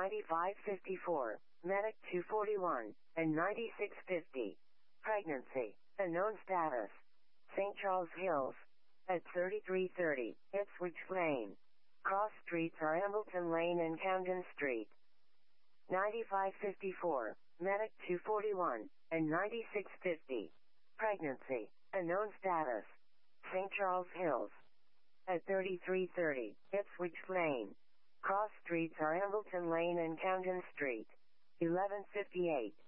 9554, Medic 241, and 9650. Pregnancy, unknown status. St. Charles Hills. At 3330, Ipswich Lane. Cross streets are Embleton Lane and Camden Street. 9554, Medic 241, and 9650. Pregnancy, unknown status. St. Charles Hills. At 3330, Ipswich Lane. Cross streets are Embleton Lane and Camden Street. 1158.